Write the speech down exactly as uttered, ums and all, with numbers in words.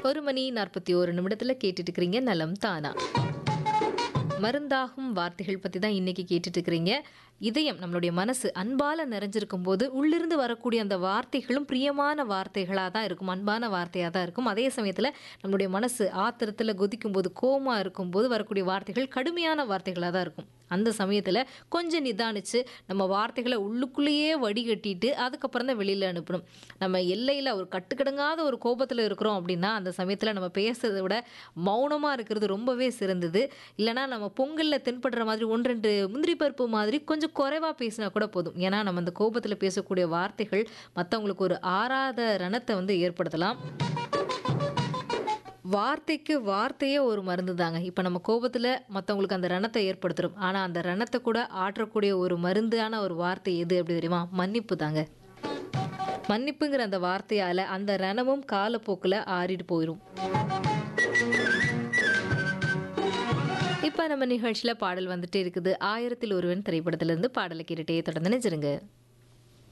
ஒரு மணி நாற்பத்தி ஒரு நிமிடத்துல கேட்டுட்டு இருக்கிறீங்க நலம் தானா. மருந்தாகும் வார்த்தைகள் பற்றி தான் இன்றைக்கி கேட்டுட்டு இருக்கிறீங்க. இதயம் நம்மளுடைய மனசு அன்பால் நிறைஞ்சிருக்கும் போது உள்ளிருந்து வரக்கூடிய அந்த வார்த்தைகளும் பிரியமான வார்த்தைகளாக தான் இருக்கும், அன்பான வார்த்தையாக தான் இருக்கும். அதே சமயத்தில் நம்மளுடைய மனசு ஆத்திரத்தில் கொதிக்கும் போது, கோவமாக இருக்கும்போது வரக்கூடிய வார்த்தைகள் கடுமையான வார்த்தைகளாக தான் இருக்கும். அந்த சமயத்தில் கொஞ்சம் நிதானித்து நம்ம வார்த்தைகளை உள்ளுக்குள்ளேயே வடிகட்டிட்டு அதுக்கப்புறம் தான் வெளியில் அனுப்பணும். நம்ம எல்லையில் ஒரு கட்டுக்கடங்காத ஒரு கோபத்தில் இருக்கிறோம் அப்படின்னா அந்த சமயத்தில் நம்ம பேசுறதை விட மௌனமாக இருக்கிறது ரொம்பவே சிறந்தது. இல்லைனா நம்ம பொங்கலில் தென்படுற மாதிரி ஒன்று ரெண்டு முந்திரி பருப்பு மாதிரி கொஞ்சம் குறைவாக பேசினா கூட போதும். ஏன்னா நம்ம அந்த கோபத்தில் பேசக்கூடிய வார்த்தைகள் மற்றவங்களுக்கு ஒரு ஆறாத ரணத்தை வந்து ஏற்படுத்தலாம். வார்த்தைக்கு வார்த்தையே ஒரு மருந்து தாங்க. இப்போ நம்ம கோபத்தில் மற்றவங்களுக்கு அந்த ரணத்தை ஏற்படுத்துகிறோம். ஆனால் அந்த ரணத்தை கூட ஆற்றக்கூடிய ஒரு மருந்தான ஒரு வார்த்தை எது அப்படி தெரியுமா? மன்னிப்பு தாங்க. மன்னிப்புங்கிற அந்த வார்த்தையால் அந்த ரணமும் காலப்போக்கில் ஆறிட்டு போயிடும். இப்போ நம்ம நிகழ்ச்சியில் பாடல் வந்துட்டே இருக்குது. ஆயிரத்தில் ஒருவன் திரைப்படத்திலிருந்து பாடலை கேட்டுட்டே தொடர்ந்து நினைச்சிருங்க.